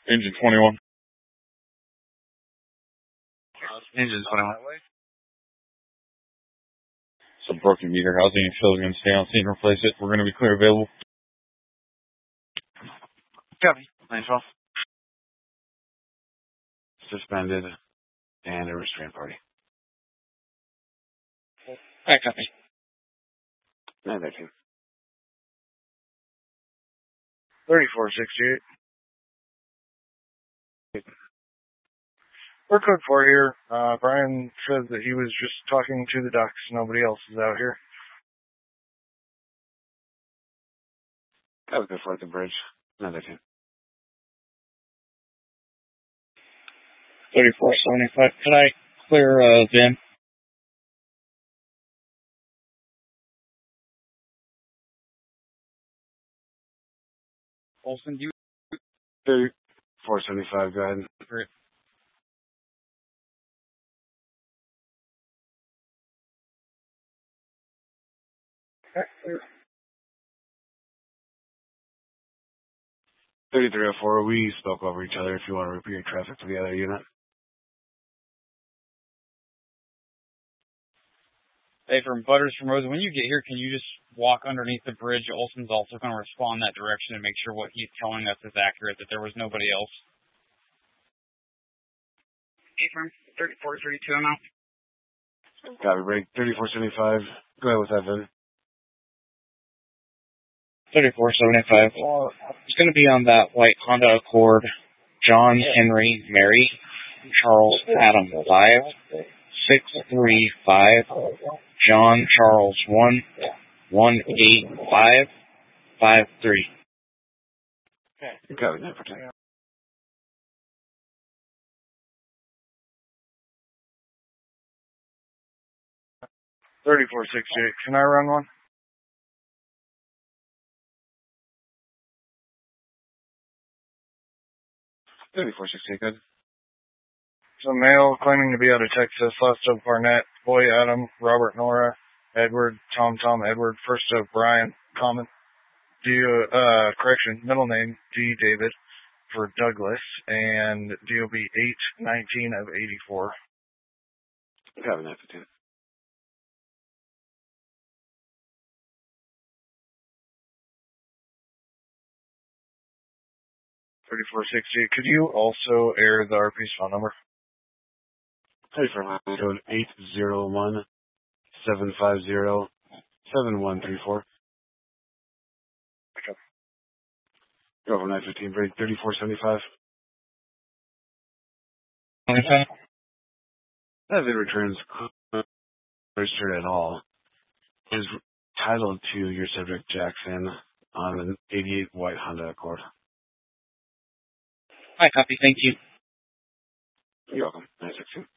Engine 21. Engine 21. Some broken meter housing and Phil's going to stay on scene and replace it. We're going to be clear available. Copy. 912. Suspended and a restraint party. Hi, copy. 913. 3468. We're code 4 here. Brian says that he was just talking to the ducks. Nobody else is out here. I was before the bridge. 913. 3475. Can I clear Vin? Olson, you 3475, go ahead. Great. Okay, clear. 3304, we spoke over each other if you want to repeat your traffic to the other unit. Hey, from Butters from Rosa, when you get here, can you just walk underneath the bridge? Olson's also going to respond that direction and make sure what he's telling us is accurate, that there was nobody else. Hey, from 3432 now. Copy, break. 3475, go ahead with that, Vin. 3475. It's going to be on that white Honda Accord. John, Henry, Mary, Charles, Adam, 5, 635, John, Charles, 1, 185, 53. Okay. Copy, 914. $3468. Can I run one? $3468, good. So male claiming to be out of Texas, last of Barnett, boy Adam, Robert Nora, Edward, Tom Edward, first of Brian, common. Correction, middle name, D. David, for Douglas, and DOB 819 of 84. Copy, 915. 3468. Could you also air the RP's phone number? Hey, for code 801-750-7134. Okay. Go for 915, break 3475. Okay. As it returns registered at all, is titled to your subject Jackson on an 88 white Honda Accord. Hi, copy. Thank you. You're welcome. 916.